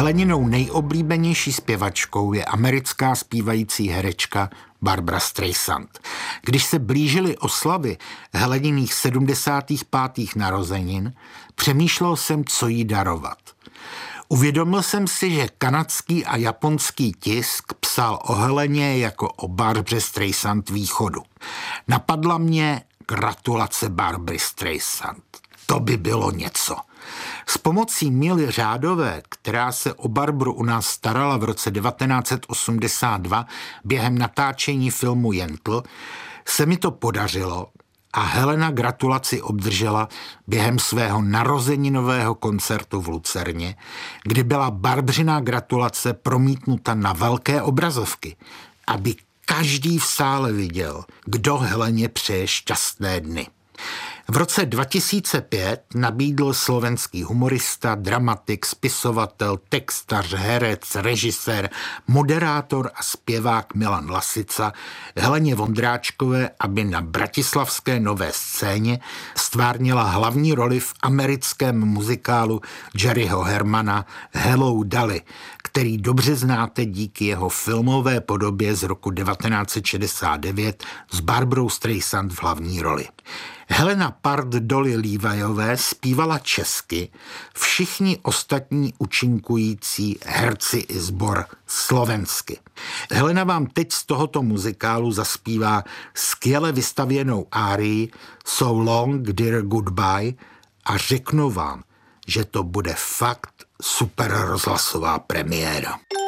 Heleninou nejoblíbenější zpěvačkou je americká zpívající herečka Barbra Streisand. Když se blížily oslavy Heleniných 75. narozenin, přemýšlel jsem, co jí darovat. Uvědomil jsem si, že kanadský a japonský tisk psal o Heleně jako o Barbře Streisand východu. Napadla mě gratulace Barbry Streisand. To by bylo něco. S pomocí Míly Řádové, která se o Barbru u nás starala v roce 1982 během natáčení filmu Jentl, se mi to podařilo a Helena gratulaci obdržela během svého narozeninového koncertu v Lucerně, kdy byla Barbřina gratulace promítnuta na velké obrazovky, aby každý v sále viděl, kdo Heleně přeje šťastné dny. V roce 2005 nabídl slovenský humorista, dramatik, spisovatel, textař, herec, režisér, moderátor a zpěvák Milan Lasica Heleně Vondráčkové, aby na bratislavské Nové scéně stvárnila hlavní roli v americkém muzikálu Jerryho Hermana Hello Dolly, který dobře znáte díky jeho filmové podobě z roku 1969 s Barbrou Streisand v hlavní roli. Helena Part Dolly Leevyové zpívala česky, všichni ostatní účinkující herci i sbor slovensky. Helena vám teď z tohoto muzikálu zaspívá skvěle vystavěnou árii So Long Dear Goodbye a řeknu vám, že to bude fakt super rozhlasová premiéra.